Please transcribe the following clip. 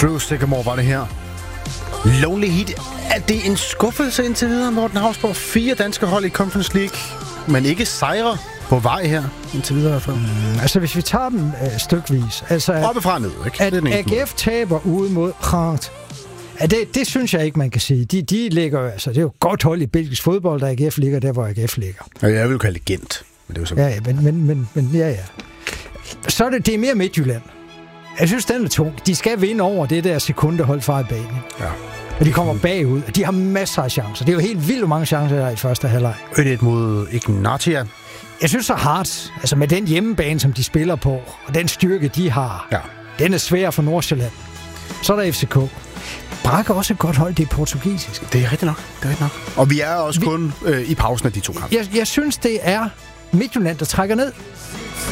Drew Sycamore var det her. Lonely Heat. Er det en skuffelse indtil videre, Morten Hausborg? 4 danske hold i Conference League, men ikke sejre på vej her indtil videre i hvert fald. Altså, hvis vi tager dem stykvis. Altså, oppefra ned, ikke? At AGF taber ude mod Rant. Det synes jeg ikke, man kan sige. De ligger jo, altså, det er jo godt hold i belgisk fodbold, der AGF ligger der, hvor AGF ligger. Ja, jeg vil jo kalde det Gent. Men det er jo så... Ja, men ja. Så er det er mere Midtjylland. Jeg synes, den er tung. De skal vinde over det der sekundehold fra i banen. Ja. Og de kommer bagud, og de har masser af chancer. Det er jo helt vildt mange chancer der i første halvleg. 1-1 mod Ignatia. Jeg synes så hardt, altså med den hjemmebane, som de spiller på, og den styrke, de har, den er svær for Nordsjælland. Så er der FCK. Braga er også et godt hold, det er portugisisk. Det er rigtigt nok. Og vi er også kun i pausen af de 2 kampe. Jeg synes, det er Midtjylland, der trækker ned.